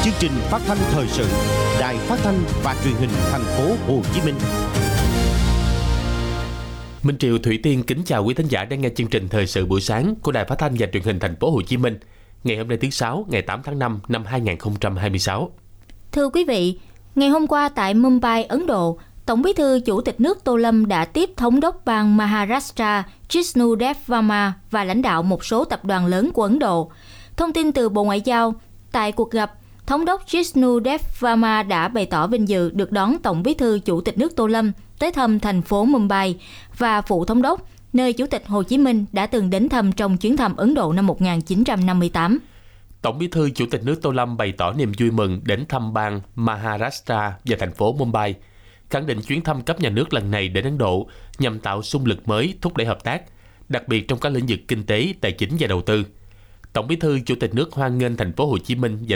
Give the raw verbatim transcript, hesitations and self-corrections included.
Chương trình phát thanh thời sự Đài Phát thanh và Truyền hình Thành phố Hồ Chí Minh. Minh Triều, Thủy Tiên kính chào quý thính giả đang nghe chương trình thời sự buổi sáng của Đài Phát thanh và Truyền hình Thành phố Hồ Chí Minh. Ngày hôm nay thứ Sáu, ngày tám tháng năm năm hai nghìn không trăm hai mươi sáu. Thưa quý vị, ngày hôm qua tại Mumbai, Ấn Độ, Tổng Bí thư Chủ tịch nước Tô Lâm đã tiếp Thống đốc bang Maharashtra Jishnu Dev Verma và lãnh đạo một số tập đoàn lớn của Ấn Độ. Thông tin từ Bộ Ngoại giao, tại cuộc gặp, Thống đốc Jishnu Dev Verma đã bày tỏ vinh dự được đón Tổng Bí thư Chủ tịch nước Tô Lâm tới thăm thành phố Mumbai và Phụ Thống đốc, nơi Chủ tịch Hồ Chí Minh đã từng đến thăm trong chuyến thăm Ấn Độ năm một nghìn chín trăm năm mươi tám. Tổng Bí thư Chủ tịch nước Tô Lâm bày tỏ niềm vui mừng đến thăm bang Maharashtra và thành phố Mumbai, khẳng định chuyến thăm cấp nhà nước lần này đến Ấn Độ nhằm tạo xung lực mới thúc đẩy hợp tác, đặc biệt trong các lĩnh vực kinh tế, tài chính và đầu tư. Tổng Bí thư Chủ tịch nước hoan nghênh thành phố Hồ Chí Minh và